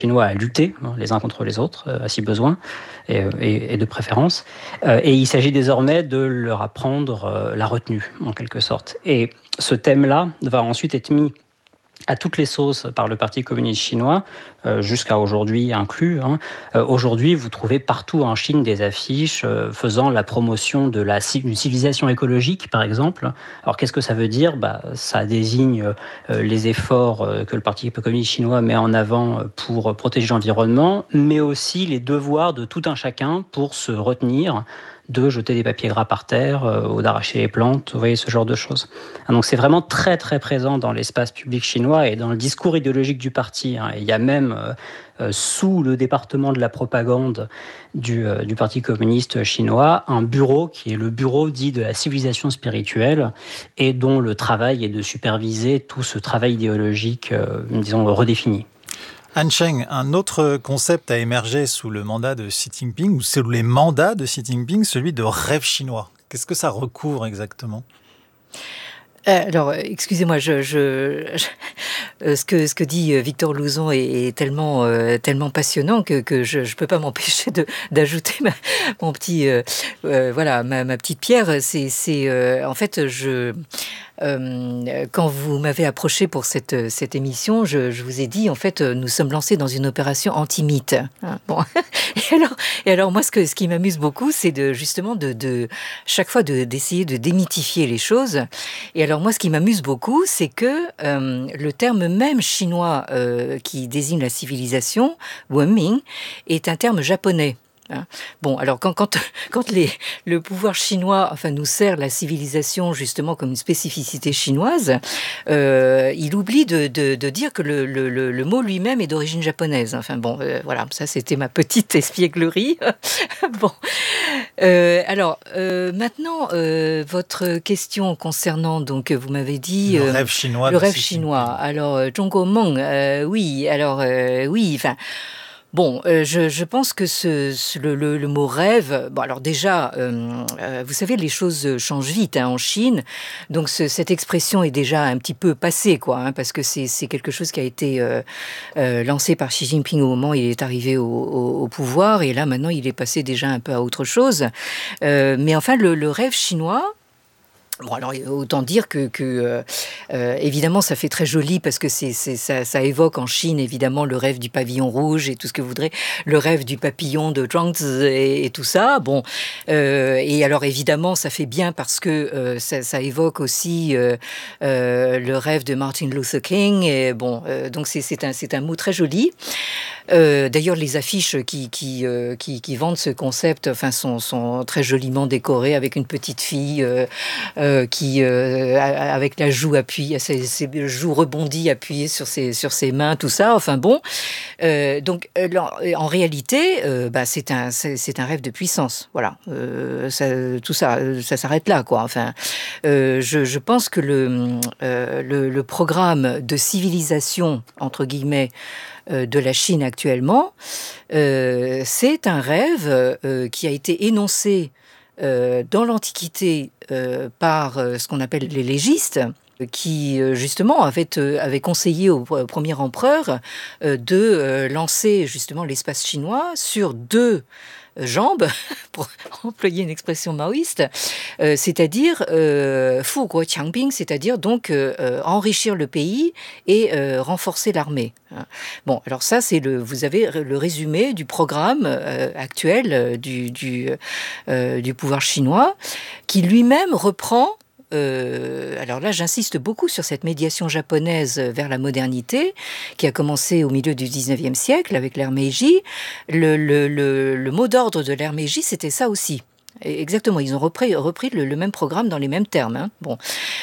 Chinois à lutter les uns contre les autres, si besoin, et de préférence. Et il s'agit désormais de leur apprendre la retenue, en quelque sorte. Et ce thème-là va ensuite être mis à toutes les sauces par le Parti communiste chinois, jusqu'à aujourd'hui inclus. Aujourd'hui, vous trouvez partout en Chine des affiches faisant la promotion d'une civilisation écologique, par exemple. Alors, qu'est-ce que ça veut dire ? Ça désigne les efforts que le Parti communiste chinois met en avant pour protéger l'environnement, mais aussi les devoirs de tout un chacun pour se retenir de jeter des papiers gras par terre ou d'arracher les plantes, vous voyez, ce genre de choses. Donc c'est vraiment très très présent dans l'espace public chinois et dans le discours idéologique du parti. Il y a même sous le département de la propagande du Parti communiste chinois un bureau qui est le bureau dit de la civilisation spirituelle et dont le travail est de superviser tout ce travail idéologique, disons, redéfini. Han Cheng, un autre concept a émergé sous le mandat de Xi Jinping, ou sous les mandats de Xi Jinping, celui de rêve chinois. Qu'est-ce que ça recouvre exactement ? Alors, excusez-moi, ce que dit Victor Louzon est tellement passionnant que je peux pas m'empêcher d'ajouter ma petite pierre. C'est en fait quand vous m'avez approché pour cette émission, je vous ai dit, en fait, nous sommes lancés dans une opération anti-mythe. Bon. Et alors moi, ce qui m'amuse beaucoup, c'est justement chaque fois d'essayer de démythifier les choses. Et alors moi, ce qui m'amuse beaucoup, c'est que le terme même chinois qui désigne la civilisation, Wenming, est un terme japonais. Bon, alors quand le pouvoir chinois nous sert la civilisation justement comme une spécificité chinoise, il oublie de dire que le mot lui-même est d'origine japonaise. Voilà, ça c'était ma petite espièglerie. Bon, alors maintenant votre question concernant, donc vous m'avez dit le rêve chinois. Le rêve chinois. Alors Zhongguo Meng, oui. Alors oui. Bon, je pense que le mot rêve. Bon, alors déjà, vous savez, les choses changent vite en Chine, donc cette expression est déjà un petit peu passée, parce que c'est quelque chose qui a été lancé par Xi Jinping au moment où il est arrivé au pouvoir, et là maintenant il est passé déjà un peu à autre chose. Mais enfin, le rêve chinois. Bon, alors autant dire que évidemment ça fait très joli parce que ça évoque en Chine évidemment le rêve du pavillon rouge et tout ce que vous voudrez, le rêve du papillon de Zhuangzi et tout ça. Bon, et alors évidemment ça fait bien parce que ça évoque aussi le rêve de Martin Luther King. Et bon, donc c'est un mot très joli. D'ailleurs, les affiches qui vendent ce concept, sont très joliment décorées avec une petite fille qui, avec la joue appuyée, ses joues rebondies appuyées sur ses mains, tout ça. Donc, en réalité, c'est un rêve de puissance. Voilà, tout ça s'arrête là, quoi. Je pense que le programme de civilisation entre guillemets de la Chine actuellement, c'est un rêve qui a été énoncé dans l'Antiquité par ce qu'on appelle les légistes, qui justement avait conseillé au premier empereur de lancer justement l'espace chinois sur deux jambes, pour employer une expression maoïste, c'est-à-dire Fu Guo Qiangbing, c'est-à-dire donc enrichir le pays et renforcer l'armée. Bon, alors ça vous avez le résumé du programme actuel du pouvoir chinois, qui lui-même reprend. Alors là, j'insiste beaucoup sur cette médiation japonaise vers la modernité qui a commencé au milieu du 19e siècle avec l'ère Meiji. Le mot d'ordre de l'ère Meiji, c'était ça aussi. Exactement, ils ont repris le même programme dans les mêmes termes. Bon,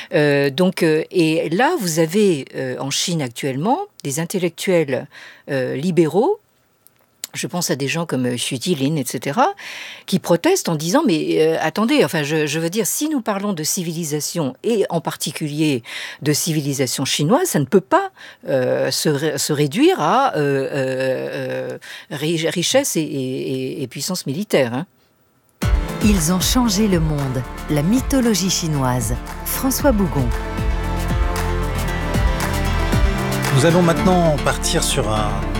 et là, vous avez en Chine actuellement des intellectuels libéraux. Je pense à des gens comme Xu Jilin, etc., qui protestent en disant « Mais attendez, je veux dire, si nous parlons de civilisation, et en particulier de civilisation chinoise, ça ne peut pas se réduire à richesse et puissance militaire. » Ils ont changé le monde. La mythologie chinoise. François Bougon. Nous allons maintenant partir sur un